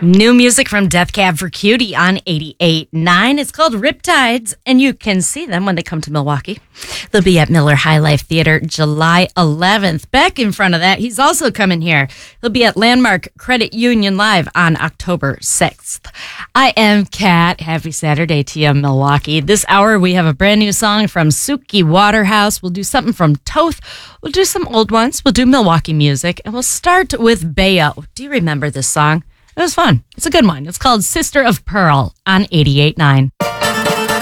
New music from Death Cab for Cutie on 88.9. It's called Riptides, and you can see them when they come to Milwaukee. They'll be at Miller High Life Theater July 11th. Back in front of that, he's also coming here. He'll be at Landmark Credit Union Live on October 6th. I am Kat. Happy Saturday to you, Milwaukee. This hour, we have a brand new song from Suki Waterhouse. We'll do something from Toth. We'll do some old ones. We'll do Milwaukee music, and we'll start with Bayo. Do you remember this song? It was fun. It's a good one. It's called Sister of Pearl on 88.9.